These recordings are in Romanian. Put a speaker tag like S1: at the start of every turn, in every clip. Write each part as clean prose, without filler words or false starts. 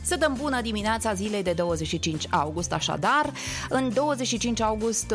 S1: Să dăm bună dimineața zilei de 25 august, așadar. În 25 august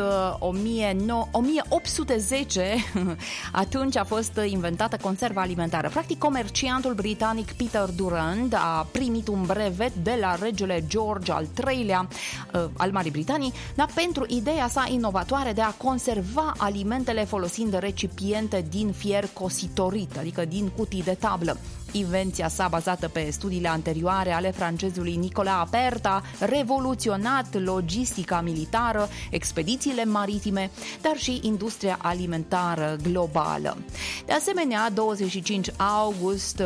S1: 1810, atunci a fost inventată conserva alimentară. Practic, comerciantul britanic Peter Durand a primit un brevet de la regele George al III-lea al Marii Britanii, dar pentru ideea sa inovatoare de a conserva alimentele folosind recipiente din fier cositorit, adică din cutii de tablă. Invenția sa, bazată pe studiile anterioare ale francezului Nicolas Appert, a revoluționat logistica militară, expedițiile maritime, dar și industria alimentară globală. De asemenea, 25 august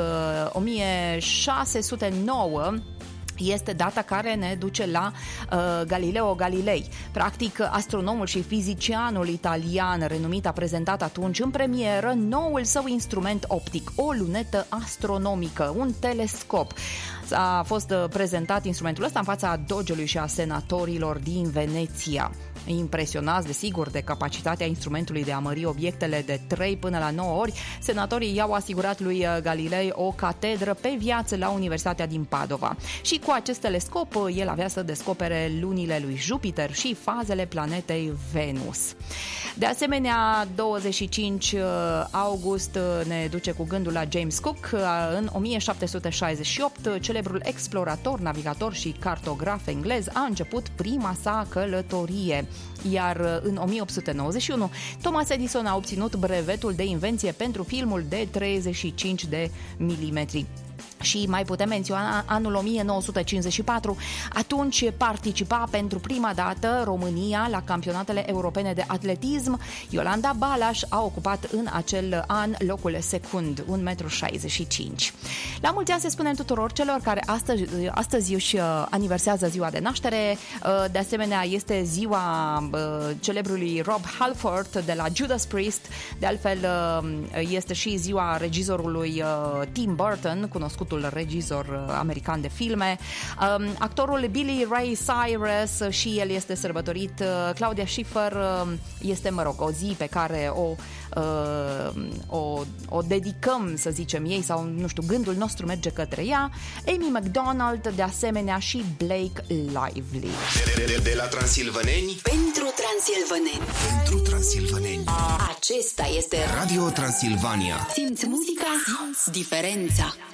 S1: 1609 este data care ne duce la Galileo Galilei. Practic, astronomul și fizicianul italian renumit a prezentat atunci în premieră noul său instrument optic, o lunetă astronomică, un telescop. A fost prezentat instrumentul ăsta în fața dogelui și a senatorilor din Veneția. Impresionați, desigur, de capacitatea instrumentului de a mări obiectele de 3 până la 9 ori, senatorii i-au asigurat lui Galilei o catedră pe viață la Universitatea din Padova. Și cu acest telescop el avea să descopere lunile lui Jupiter și fazele planetei Venus. De asemenea, 25 august ne duce cu gândul la James Cook. În 1768, celebrul explorator, navigator și cartograf englez a început prima sa călătorie. Iar în 1891, Thomas Edison a obținut brevetul de invenție pentru filmul de 35 de milimetri. Și mai putem menționa anul 1954, atunci participa pentru prima dată România la campionatele europene de atletism. Iolanda Ballaș a ocupat în acel an locul secund, 1,65 m. La mulți ani se spunem tuturor celor care astăzi își aniversează ziua de naștere. De asemenea, este ziua celebrului Rob Halford de la Judas Priest. De altfel, este și ziua regizorului Tim Burton, cunoscutul regizor american de filme. Actorul Billy Ray Cyrus, și el este sărbătorit. Claudia Schiffer este, o zi pe care o dedicăm, să zicem, ei, sau nu știu, gândul nostru merge către ea. Amy McDonald, de asemenea, și Blake Lively.
S2: De la transilvaneni
S3: pentru transilvaneni.
S2: Pentru transilvaneni.
S3: Acesta este
S2: Radio Transilvania.
S3: Simți muzica, simți diferența.